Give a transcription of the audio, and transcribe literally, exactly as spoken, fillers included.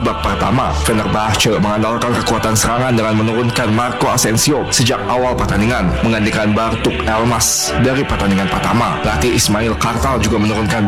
bab pertama, Fenerbahce mengandalkan kekuatan serangan dengan menurunkan Marco Asensio sejak awal pertandingan, menggantikan Bartuk Elmas dari pertandingan pertama. Pelatih Ismail Kartal juga menurunkan